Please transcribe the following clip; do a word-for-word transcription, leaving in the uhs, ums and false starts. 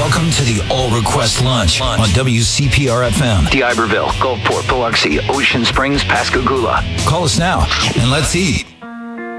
Welcome to the All Request Lunch on W C P R F M. D'Iberville, Gulfport, Biloxi, Ocean Springs, Pascagoula. Call us now and let's eat.